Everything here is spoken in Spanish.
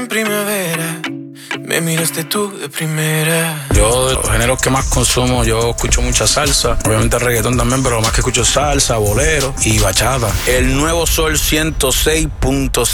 en primavera, me miraste tú de primera. Yo, de los géneros que más consumo, yo escucho mucha salsa. Obviamente reggaetón también, pero lo más que escucho es salsa, bolero y bachata. El Nuevo Sol 106.7.